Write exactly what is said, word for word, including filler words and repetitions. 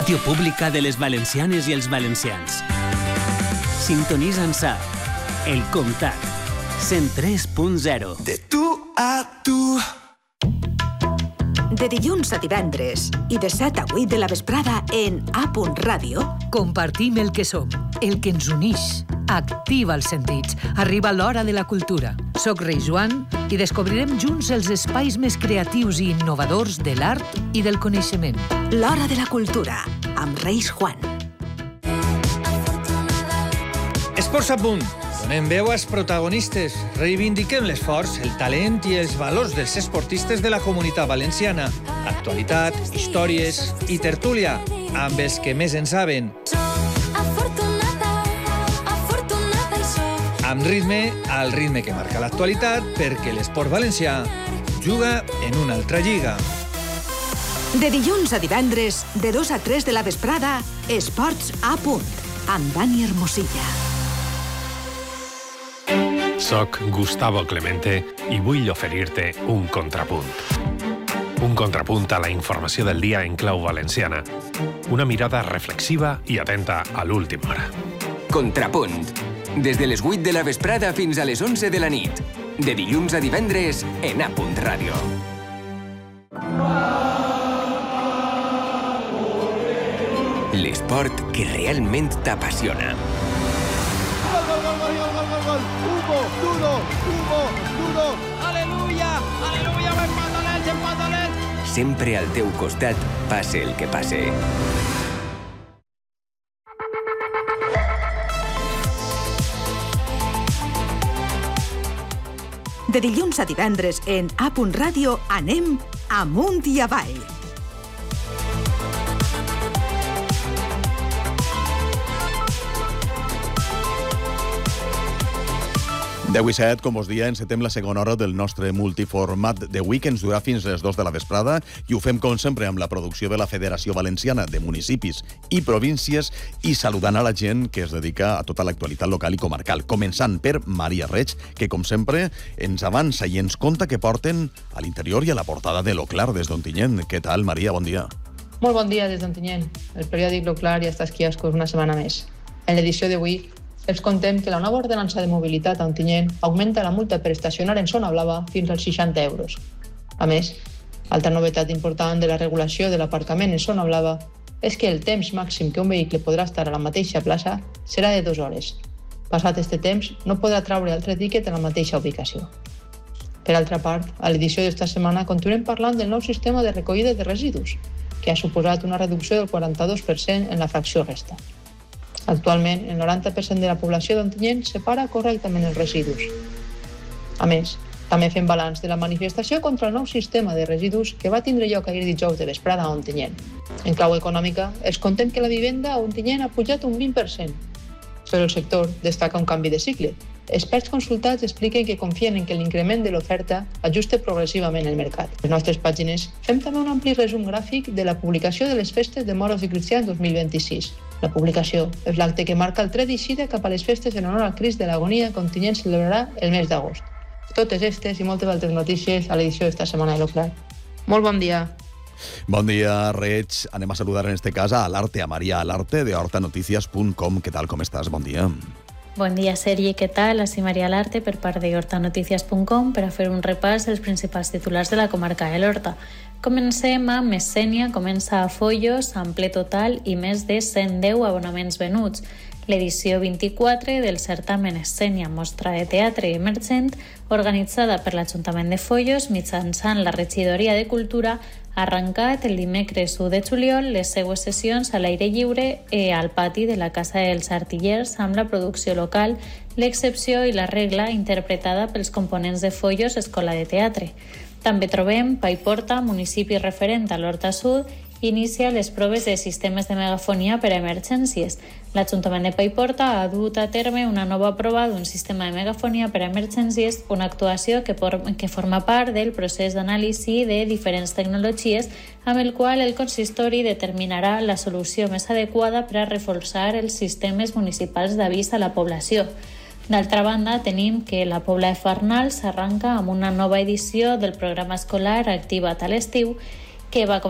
Ràdio pública de les valencianes i els valencians. Sintonitza'ns a El Comtat, cent tres punt zero. De tu a tu. De dilluns a divendres i de set a vuit de la vesprada en A. Ràdio. Compartim el que som, el que ens unix. Activa els sentits. Arriba l'hora de la cultura. Soc Rei Joan i descobrirem junts els espais més creatius i innovadors de l'art i del coneixement. L'hora de la cultura, amb Reis Juan. Esports a punt. Donem veu als protagonistes. Reivindiquem l'esforç, el talent i els valors dels esportistes de la comunitat valenciana. Actualitat, històries i tertúlia, amb els que més en saben. Amb ritme, al ritme que marca l'actualitat, perquè l'esport valencià juga en una altra lliga. De dilluns a divendres, de dos a tres de la vesprada, Esports a punt, amb Dani Hermosilla. Soc Gustavo Clemente i vull oferir-te un contrapunt. Un contrapunt a la informació del dia en clau valenciana. Una mirada reflexiva i atenta a l'última hora. Contrapunt. Des de les vuit de la vesprada fins a les onze de la nit. De dilluns a divendres en A. Ràdio. L'esport que realment t'apassiona. Gol, gol, gol, gol, gol, gol, gol. Hugo, duro, Hugo, duro. Aleluya, aleluya, empatolets, empatolets. Sempre al teu costat, passe el que passe. De dilluns a divendres en A. Ràdio anem amunt i avall. deu i set, com us dia, encetem la segona hora del nostre multiformat d'avui, que ens durà fins les dos de la vesprada, i ho fem, com sempre, amb la producció de la Federació Valenciana de Municipis i Províncies i saludant a la gent que es dedica a tota l'actualitat local i comarcal, començant per Maria Reig, que, com sempre, ens avança i ens conta que porten a l'interior i a la portada de l'Oclar des d'Ontinyent. Què tal, Maria? Bon dia. Molt bon dia des d'Ontinyent. El periòdic L'Oclar ja està als quioscos una setmana més. En l'edició d'avui els contem que la nova ordenança de mobilitat a Ontinyent augmenta la multa per estacionar en zona blava fins als seixanta euros. A més, altra novetat important de la regulació de l'aparcament en zona blava és que el temps màxim que un vehicle podrà estar a la mateixa plaça serà de dues hores. Passat este temps, no podrà traure altre tiquet a la mateixa ubicació. Per altra part, a l'edició d'esta setmana continuem parlant del nou sistema de recollida de residus, que ha suposat una reducció del quaranta-dos per cent en la fracció resta. Actualment, el noranta per cent de la població d'Ontinyent separa correctament els residus. A més, també fem balanç de la manifestació contra el nou sistema de residus que va tindre lloc ahir dijous de vesprada a Ontinyent. En clau econòmica, els contem que la vivenda a Ontinyent ha pujat un vint per cent. Però el sector destaca un canvi de cicle. Experts consultats expliquen que confien en que l'increment de l'oferta ajuste progressivament el mercat. A les nostres pàgines fem també un ampli resum gràfic de la publicació de les festes de Moros i Cristians dos mil vint-i-sis. La publicació és l'acte que marca el tret d'eixida cap a les festes en honor al Crist de l'Agonia que Ontinyent celebrarà el mes d'agost. Totes aquestes i moltes altres notícies a l'edició d'esta setmana de l'Oclar. Molt bon dia. Bon dia, Reig. Anem a saludar en este cas a Alarte, a Maria Alarte, de horta noticias punt com. Què tal, com estàs? Bon dia. Bon dia, Sergi, què tal? Així Maria Alarte per part de horta noticias punt com per a fer un repàs dels principals titulars de la comarca de l'Horta. Comencem amb Messènia, comença a Foios, amb ple total i més de cent deu abonaments venuts. L'edició vint-i-quatre del certamen Escènia, mostra de teatre emergent, organitzada per l'Ajuntament de Foios mitjançant la Regidoria de Cultura, ha arrencat el dimecres u de juliol les seues sessions a l'aire lliure eh, al pati de la Casa dels Artillers amb la producció local, l'excepció i la regla interpretada pels components de Foios Escola de Teatre. També trobem Paiporta, municipi referent a l'Horta Sud, inicia les proves de sistemes de megafonia per a emergències. L'Ajuntament de Paiporta ha dut a terme una nova prova d'un sistema de megafonia per a emergències, una actuació que, por, que forma part del procés d'anàlisi de diferents tecnologies amb el qual el consistori determinarà la solució més adequada per a reforçar els sistemes municipals d'avís a la població. D'altra banda, tenim que la Pobla de Farnals s'arranca amb una nova edició del programa escolar Activa't a l'estiu, que va començar